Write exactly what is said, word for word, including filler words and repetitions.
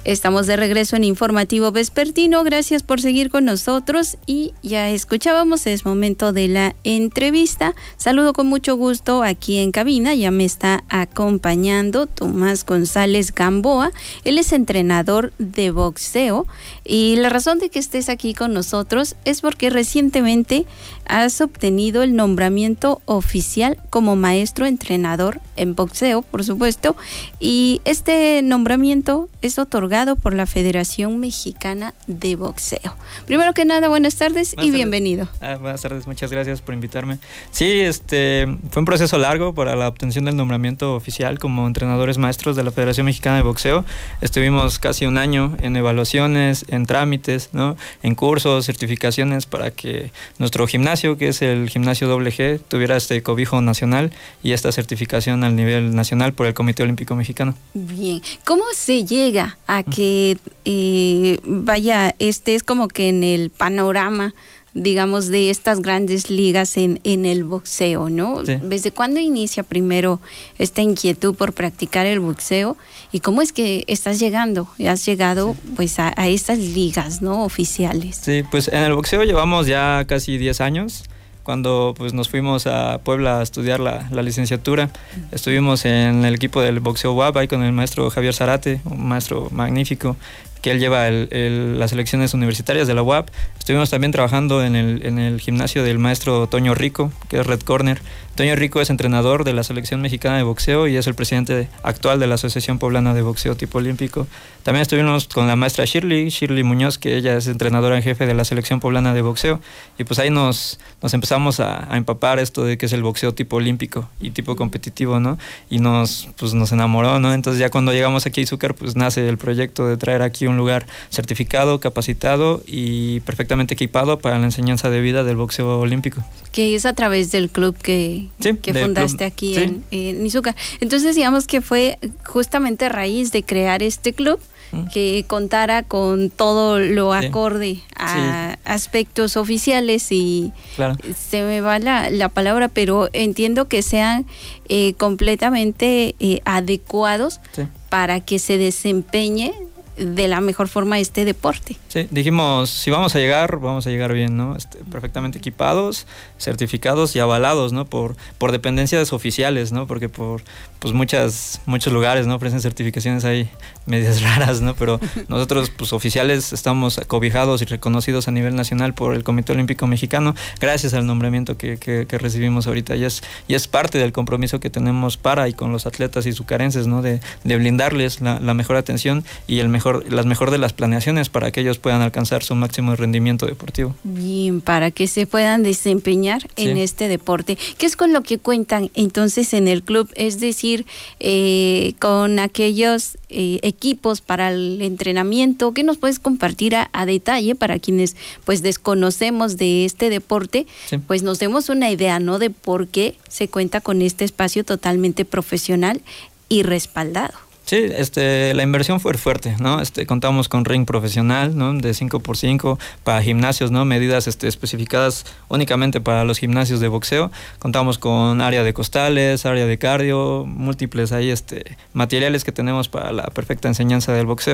Estamos de regreso en Informativo Vespertino. Gracias por seguir con nosotros y ya escuchábamos, es momento de la entrevista. Saludo con mucho gusto aquí en cabina, ya me está acompañando Tomás González Gamboa. Él es entrenador de boxeo y la razón de que estés aquí con nosotros es porque recientemente has obtenido el nombramiento oficial como maestro entrenador en boxeo, por supuesto, y este nombramiento es otorgado por la Federación Mexicana de Boxeo. Primero que nada, buenas tardes buenas y tardes. Bienvenido. Ah, buenas tardes, muchas gracias por invitarme. Sí, este fue un proceso largo para la obtención del nombramiento oficial como entrenadores maestros de la Federación Mexicana de Boxeo. Estuvimos casi un año en evaluaciones, en trámites, ¿no? En cursos, certificaciones para que nuestro gimnasio, que es el Gimnasio Doble G, tuviera este cobijo nacional y esta certificación al nivel nacional por el Comité Olímpico Mexicano. Bien, ¿cómo se llega a que eh, vaya, este es como que en el panorama, digamos, de estas grandes ligas en, en el boxeo, ¿no? Sí. ¿Desde cuándo inicia primero esta inquietud por practicar el boxeo? ¿Y cómo es que estás llegando? Has llegado sí. pues a, a estas ligas, ¿no? Oficiales. Sí, pues en el boxeo llevamos ya casi diez años. Cuando pues nos fuimos a Puebla a estudiar la, la licenciatura, estuvimos en el equipo del boxeo U A P ahí con el maestro Javier Zarate, un maestro magnífico, que él lleva el, el, las selecciones universitarias de la U A P. Estuvimos también trabajando en el, en el gimnasio del maestro Toño Rico, que es Red Corner. Toño Rico es entrenador de la selección mexicana de boxeo y es el presidente actual de la Asociación Poblana de Boxeo Tipo Olímpico. También estuvimos con la maestra Shirley, Shirley Muñoz, que ella es entrenadora en jefe de la selección poblana de boxeo. Y pues ahí nos, nos empezamos a, a empapar esto de que es el boxeo tipo olímpico y tipo competitivo, ¿no? Y nos, pues nos enamoró, ¿no? Entonces ya cuando llegamos aquí a Izúcar, pues nace el proyecto de traer aquí un lugar certificado, capacitado y perfectamente equipado para la enseñanza de vida del boxeo olímpico. Que es a través del club que, sí, que fundaste club. aquí sí. en, en Izúcar. Entonces digamos que fue justamente a raíz de crear este club mm. que contara con todo lo sí. acorde a sí. aspectos oficiales y claro. se me va la, la palabra, pero entiendo que sean eh, completamente eh, adecuados sí. para que se desempeñe de la mejor forma este deporte. Sí, dijimos, si vamos a llegar, vamos a llegar bien, ¿no? Este, perfectamente equipados, certificados y avalados, ¿no? Por, por dependencias oficiales, ¿no? Porque por pues muchas, muchos lugares, ¿no? Ofrecen certificaciones ahí medias raras, ¿no? Pero nosotros, pues oficiales, estamos cobijados y reconocidos a nivel nacional por el Comité Olímpico Mexicano, gracias al nombramiento que, que, que recibimos ahorita. Y es, y es parte del compromiso que tenemos para y con los atletas izucarenses, ¿no? De, de brindarles la, la mejor atención y el mejor, las mejor de las planeaciones para que ellos puedan alcanzar su máximo rendimiento deportivo. Bien, para que se puedan desempeñar sí. en este deporte. ¿Qué es con lo que cuentan entonces en el club? Es decir, eh, con aquellos eh, equipos para el entrenamiento, ¿qué nos puedes compartir a, a detalle para quienes pues desconocemos de este deporte? Sí. Pues nos demos una idea, ¿no? De por qué se cuenta con este espacio totalmente profesional y respaldado. Sí, este, la inversión fue fuerte, ¿no? Este, contamos con ring profesional, ¿no? De cinco por cinco para gimnasios, ¿no? Medidas este, especificadas únicamente para los gimnasios de boxeo. Contamos con área de costales, área de cardio, múltiples ahí este, materiales que tenemos para la perfecta enseñanza del boxeo.